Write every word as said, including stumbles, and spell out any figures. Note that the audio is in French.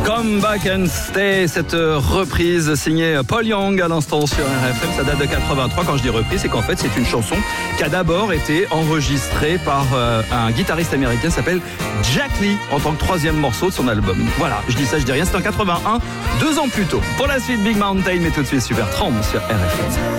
Come Back and Stay, cette reprise signée Paul Young à l'instant sur R F M, ça date de quatre-vingt-trois. Quand je dis reprise, c'est qu'en fait c'est une chanson qui a d'abord été enregistrée par euh, un guitariste américain qui s'appelle Jack Lee en tant que troisième morceau de son album. Voilà, je dis ça, je dis rien, c'est en quatre-vingt-un, deux ans plus tôt. Pour la suite, Big Mountain, mais tout de suite Supertramp sur R F M.